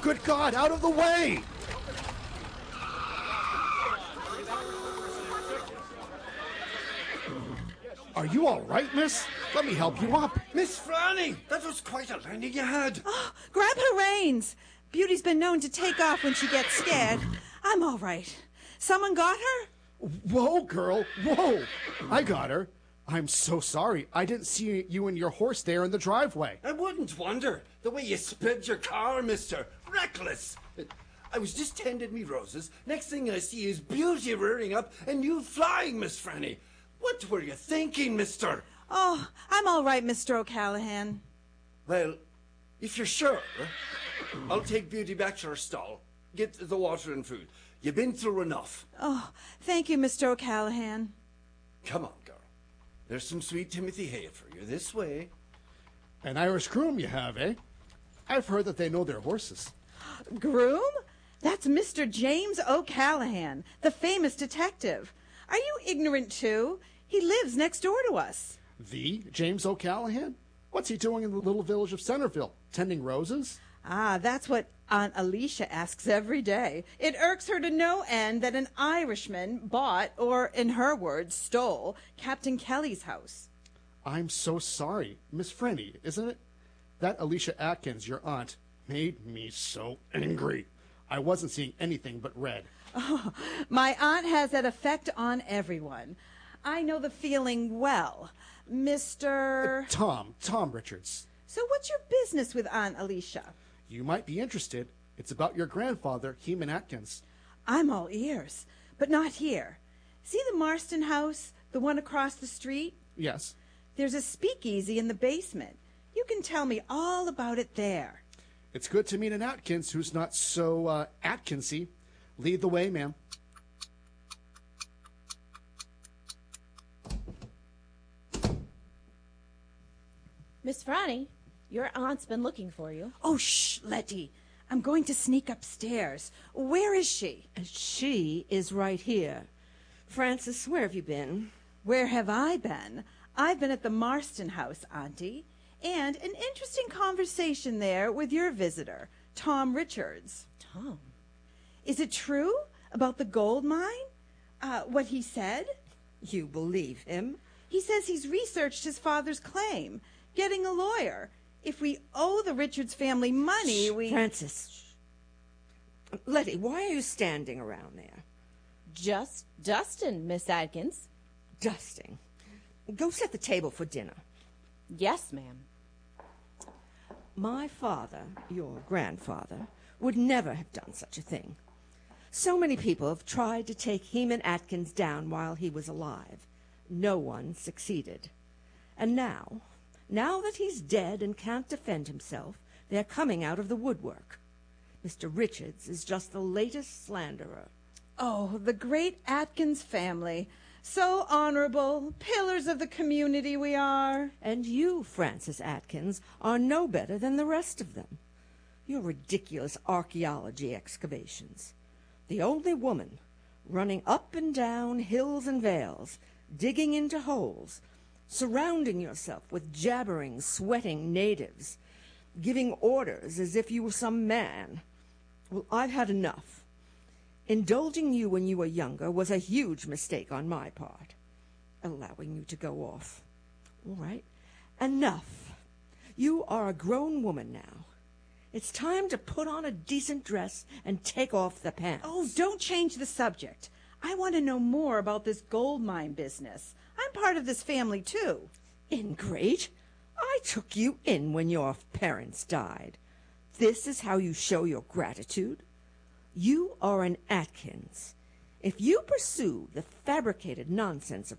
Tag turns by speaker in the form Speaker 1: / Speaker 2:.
Speaker 1: Good God, out of the way! Are you all right, miss? Let me help you up.
Speaker 2: Miss Franny, that was quite a landing you had.
Speaker 3: Oh, grab her reins. Beauty's been known to take off when she gets scared. I'm all right. Someone got her?
Speaker 1: Whoa, girl, whoa! I got her. I'm so sorry. I didn't see you and your horse there in the driveway.
Speaker 2: I wouldn't wonder. The way you sped your car, mister. Reckless. I was just tending me roses. Next thing I see is Beauty rearing up and you flying, Miss Franny. What were you thinking, mister?
Speaker 3: Oh, I'm all right, Mr. O'Callahan.
Speaker 2: Well, if you're sure, I'll take Beauty back to her stall. Get the water and food. You've been through enough.
Speaker 3: Oh, thank you, Mr. O'Callahan.
Speaker 2: Come on, girl. There's some sweet Timothy hay for you. This way.
Speaker 1: An Irish groom you have, eh? I've heard that they know their horses.
Speaker 3: Groom? That's Mr. James O'Callahan, the famous detective. Are you ignorant, too? He lives next door to us.
Speaker 1: The James O'Callahan? What's he doing in the little village of Centerville? Tending roses?
Speaker 3: Ah, that's what Aunt Alicia asks every day. It irks her to no end that an Irishman bought, or in her words, stole, Captain Kelly's house.
Speaker 1: I'm so sorry. Miss Franny, isn't it? That Alicia Atkins, your aunt, made me so angry. I wasn't seeing anything but red.
Speaker 3: Oh, my aunt has that effect on everyone. I know the feeling well. Mr.
Speaker 1: Tom Richards.
Speaker 3: So what's your business with Aunt Alicia?
Speaker 1: You might be interested. It's about your grandfather, Heman Atkins.
Speaker 3: I'm all ears, but not here. See the Marston house, the one across the street?
Speaker 1: Yes.
Speaker 3: There's a speakeasy in the basement. You can tell me all about it there.
Speaker 1: It's good to meet an Atkins who's not so, Atkinsy. Lead the way, ma'am.
Speaker 4: Miss Franny, your aunt's been looking for you.
Speaker 3: Oh, shh, Letty. I'm going to sneak upstairs. Where is she?
Speaker 5: She is right here. Frances, where have you been?
Speaker 3: Where have I been? I've been at the Marston house, Auntie, and an interesting conversation there with your visitor, Tom Richards.
Speaker 4: Tom?
Speaker 3: Is it true about the gold mine? What he said?
Speaker 5: You believe him?
Speaker 3: He says he's researched his father's claim, getting a lawyer. If we owe the Richards family money, we...
Speaker 5: Frances. Letty, why are you standing around there?
Speaker 4: Just dustin', Miss Atkins.
Speaker 5: Dusting. Go set the table for dinner.
Speaker 4: Yes, ma'am.
Speaker 5: My father, your grandfather, would never have done such a thing. So many people have tried to take Heman Atkins down while he was alive. No one succeeded. And now that he's dead and can't defend himself, they're coming out of the woodwork. Mr. Richards is just the latest slanderer.
Speaker 3: Oh, the great Atkins family. So honorable, pillars of the community we are.
Speaker 5: And you, Frances Atkins, are no better than the rest of them. Your ridiculous archaeology excavations. The only woman running up and down hills and vales, digging into holes, surrounding yourself with jabbering, sweating natives, giving orders as if you were some man. Well, I've had enough. Indulging you when you were younger was a huge mistake on my part. Allowing you to go off. All right, enough. You are a grown woman now. It's time to put on a decent dress and take off the pants.
Speaker 3: Oh, don't change the subject. I want to know more about this gold mine business. I'm part of this family, too.
Speaker 5: Ingrate. I took you in when your parents died. This is how you show your gratitude? You are an Atkins. If you pursue the fabricated nonsense of